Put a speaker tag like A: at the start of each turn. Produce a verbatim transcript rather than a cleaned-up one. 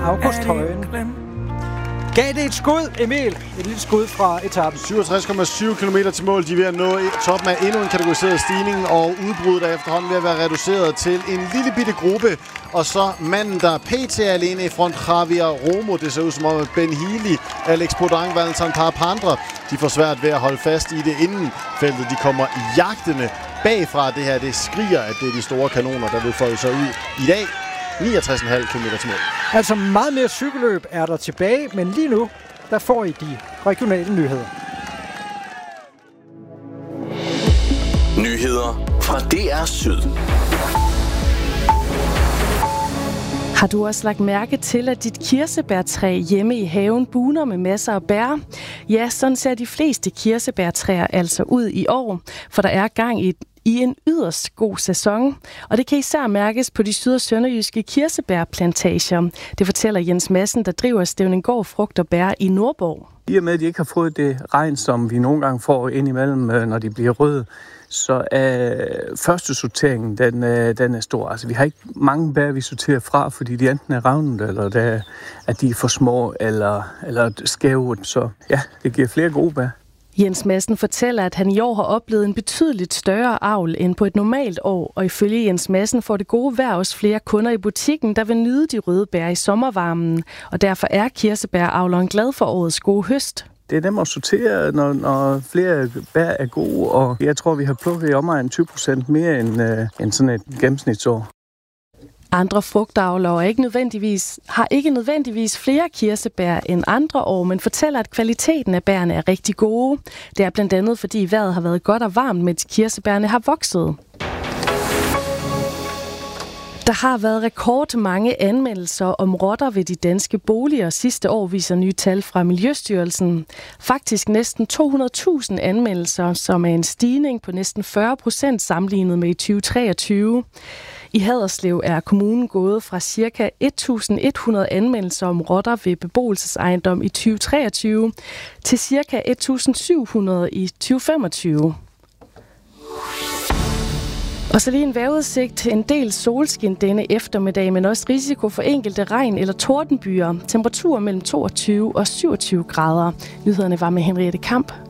A: August Højen. Gav det et skud, Emil? Et lille skud fra etappen.
B: syvogtres komma syv kilometer til mål. De er ved at nå toppen af endnu en kategoriseret stigning, og udbruddet er efterhånden ved at være reduceret til en lille bitte gruppe. Og så manden, der pt. er alene i front, Javier Romo. Det ser ud som om Ben Healy, Alex Podang, Valentin Parapandra, de får svært ved at holde fast i det inden feltet. De kommer jagtende bagfra. Det her, det skriger, at det er de store kanoner, der vil folde sig ud i dag. niogtres komma fem kilometer til mål.
A: Altså meget mere cykelløb er der tilbage, men lige nu, der får I de regionale nyheder.
C: Nyheder fra D R Syd.
D: Har du også lagt mærke til, at dit kirsebærtræ hjemme i haven bugner med masser af bær? Ja, sådan ser de fleste kirsebærtræer altså ud i år, for der er gang i i en yderst god sæson, og det kan især mærkes på de syd- og sønderjyske kirsebærplantager. Det fortæller Jens Madsen, der driver Stevninggård Frugt og Bær i Nordborg.
E: I og med, at de ikke har fået det regn, som vi nogle gange får indimellem, når de bliver røde, så er første sorteringen, den, den er stor. Altså, vi har ikke mange bær, vi sorterer fra, fordi de enten er ravnet, eller der, at de er for små, eller, eller skæve. Så ja, det giver flere gode bær.
D: Jens Madsen fortæller, at han i år har oplevet en betydeligt større avl end på et normalt år, og ifølge Jens Madsen får det gode vejr også flere kunder i butikken, der vil nyde de røde bær i sommervarmen, og derfor er kirsebæravleren glad for årets gode høst.
E: Det er dem at sortere, når, når flere bær er gode, og jeg tror, vi har plukket i omegn tyve procent mere end, øh, end sådan et gennemsnitsår.
D: Andre frugtavlere ikke nødvendigvis, har ikke nødvendigvis flere kirsebær end andre år, men fortæller, at kvaliteten af bærene er rigtig gode. Det er blandt andet, fordi vejret har været godt og varmt, mens kirsebærne har vokset. Der har været rekordmange anmeldelser om rotter ved de danske boliger sidste år, viser nye tal fra Miljøstyrelsen. Faktisk næsten to hundrede tusind anmeldelser, som er en stigning på næsten fyrre procent sammenlignet med i tyve treogtyve. I Haderslev er kommunen gået fra ca. et tusind et hundrede anmeldelser om rotter ved beboelsesejendom i tyve treogtyve til ca. et tusind syv hundrede i tyve femogtyve. Og så lige en vejrudsigt. En del solskin denne eftermiddag, men også risiko for enkelte regn- eller tordenbyer. Temperaturer mellem toogtyve og syvogtyve grader. Nyhederne var med Henriette Kamp.